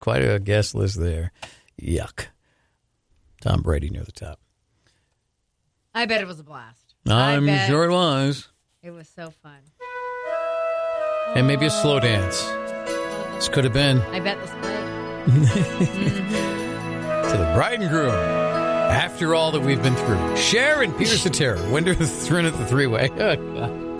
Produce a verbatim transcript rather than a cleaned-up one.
quite a guest list there. Yuck. Tom Brady near the top. I bet it was a blast. I'm sure it was. It was so fun. And maybe a slow dance. This could have been. I bet this might. To the bride and groom. After all that we've been through. Sharon Peter Cetera. Winder through at the three-way.